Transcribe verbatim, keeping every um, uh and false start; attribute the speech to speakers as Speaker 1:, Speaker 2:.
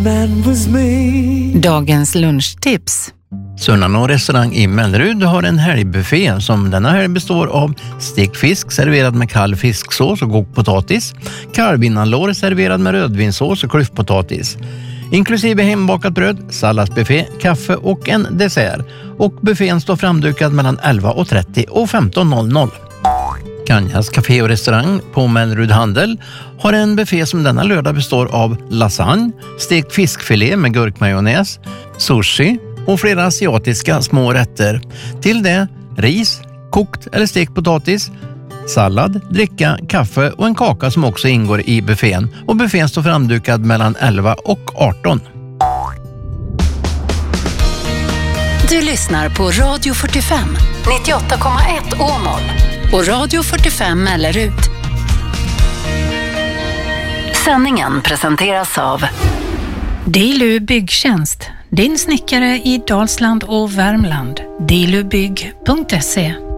Speaker 1: Dagens lunchtips.
Speaker 2: Sunnanå restaurang i Mellerud har en helgbuffé som denna helg består av stekt fisk serverad med kall fisksås och kokt potatis, kalvinnanlår serverad med rödvinsås och klyftpotatis, inklusive hembakat bröd, salladsbuffé, kaffe och en dessert. Och buffén står framdukad mellan elva och trettio och femton noll noll. Kanjas café och restaurang på Mellerud Handel har en buffé som denna lördag består av lasagne, stekt fiskfilé med gurkmajonnäs, sushi och flera asiatiska små rätter. Till det ris, kokt eller stekt potatis, sallad, dricka, kaffe och en kaka som också ingår i buffén. Och buffén står framdukad mellan elva och arton.
Speaker 1: Du lyssnar på Radio fyrtiofem, nittioåtta komma ett Åmål och Radio fyrtiofem Mellerud. Sändningen presenteras av
Speaker 3: Dilu Byggtjänst, din snickare i Dalsland och Värmland. dilubygg punkt se